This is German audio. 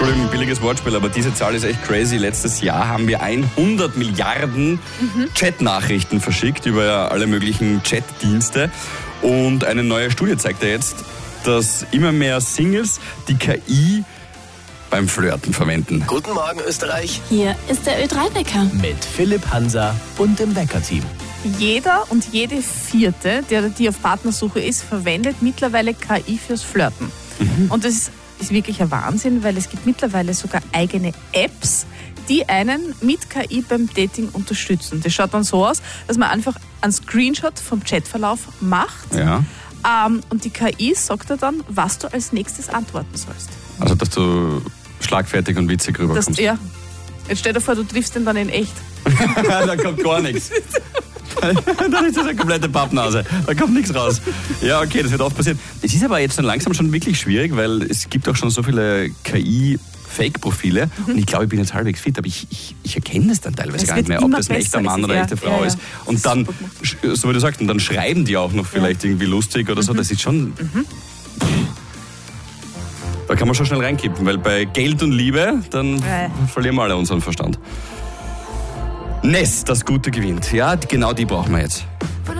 Entschuldigung, billiges Wortspiel, aber diese Zahl ist echt crazy. Letztes Jahr haben wir 100 Milliarden Chat-Nachrichten verschickt über alle möglichen Chat-Dienste. Und eine neue Studie zeigt ja jetzt, dass immer mehr Singles die KI beim Flirten verwenden. Guten Morgen, Österreich. Hier ist der Ö3-Wecker. Mit Philipp Hansa und dem Wecker-Team. Jeder und jede Vierte, die auf Partnersuche ist, verwendet mittlerweile KI fürs Flirten. Und das ist wirklich ein Wahnsinn, weil es gibt mittlerweile sogar eigene Apps, die einen mit KI beim Dating unterstützen. Das schaut dann so aus, dass man einfach einen Screenshot vom Chatverlauf macht. Ja. Und die KI sagt dir dann, was du als nächstes antworten sollst. Also, dass du schlagfertig und witzig rüberkommst. Ja. Jetzt stell dir vor, du triffst ihn dann in echt. Da kommt gar nichts. Dann ist das eine komplette Pappnase. Da kommt nichts raus. Ja, okay, das wird oft passieren. Es ist aber jetzt dann langsam schon wirklich schwierig, weil es gibt auch schon so viele KI-Fake-Profile. Und ich glaube, ich bin jetzt halbwegs fit, aber ich erkenne das dann teilweise gar nicht mehr, ob das ein echter Mann oder eine echte Frau ist. Und dann, so wie du sagst, und dann schreiben die auch noch vielleicht irgendwie lustig oder so. Das ist schon... Da kann man schon schnell reinkippen, weil bei Geld und Liebe, dann verlieren wir alle unseren Verstand. Ness, das Gute gewinnt. Ja, genau die brauchen wir jetzt.